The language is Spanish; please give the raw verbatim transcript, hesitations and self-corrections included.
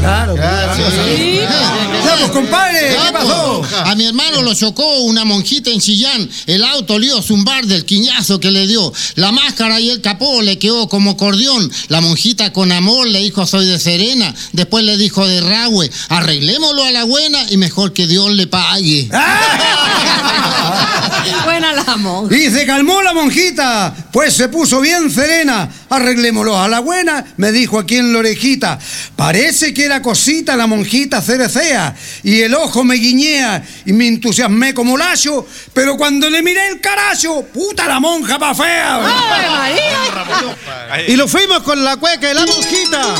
Claro, claro. Sí. Vamos, compadre, Ya, ¿qué pasó? pues, a mi hermano lo chocó una monjita en Chillán. El auto le dio zumbar del quiñazo que le dio. La máscara y el capó le quedó como cordión. La monjita con amor le dijo soy de Serena. Después le dijo de Rahue, arreglémoslo a la buena y mejor que Dios le pague. Buena la monja. Y se calmó la monjita, pues se puso bien serena. Arreglémoslo a la buena, me dijo aquí en la orejita. Parece que era cosita la monjita cerecea, y el ojo me guiñea, y me entusiasmé como lacho, pero cuando le miré el caracho, puta la monja pa' fea. ¡Ay, María! Y lo fuimos con la cueca de la monjita.